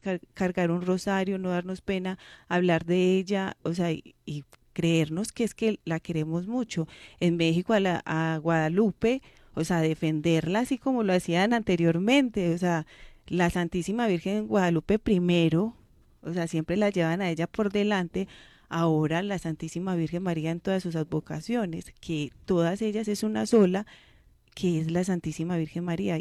cargar un rosario, no darnos pena hablar de ella, o sea, y creernos que es que la queremos mucho. En México a Guadalupe, o sea, defenderla así como lo hacían anteriormente, o sea, la Santísima Virgen Guadalupe primero, o sea, siempre la llevan a ella por delante. Ahora la Santísima Virgen María en todas sus advocaciones, que todas ellas es una sola, que es la Santísima Virgen María.